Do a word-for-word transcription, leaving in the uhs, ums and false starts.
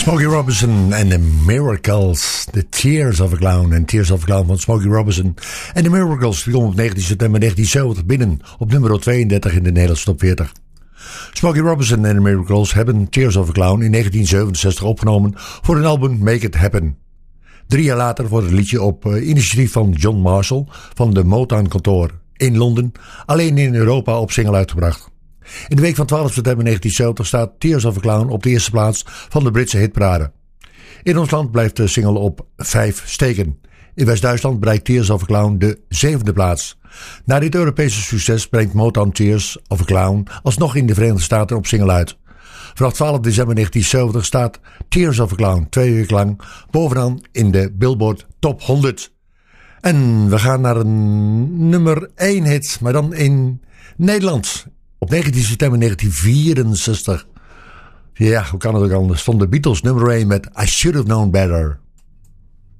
Smokey Robinson en The Miracles. The Tears of a Clown. En Tears of a Clown van Smokey Robinson. En The Miracles die komen op negentien september negentien zeventig binnen op nummer tweeëndertig in de Nederlandse top veertig. Smokey Robinson en The Miracles hebben Tears of a Clown in negentien zevenenzestig opgenomen voor hun album Make It Happen. Drie jaar later wordt het liedje op uh, initiatief van John Marshall van de Motown kantoor in Londen alleen in Europa op single uitgebracht. In de week van twaalf september negentien zeventig staat Tears of a Clown op de eerste plaats van de Britse hitparade. In ons land blijft de single op vijf steken. In West-Duitsland bereikt Tears of a Clown de zevende plaats. Na dit Europese succes brengt Motown Tears of a Clown alsnog in de Verenigde Staten op single uit. Vanaf twaalf december negentien zeventig staat Tears of a Clown twee weken lang bovenaan in de Billboard Top honderd. En we gaan naar een nummer één hit, maar dan in Nederland. Op negentien september negentien vierenzestig. Ja, hoe kan het ook anders? Van de Beatles nummer één met I Should Have Known Better.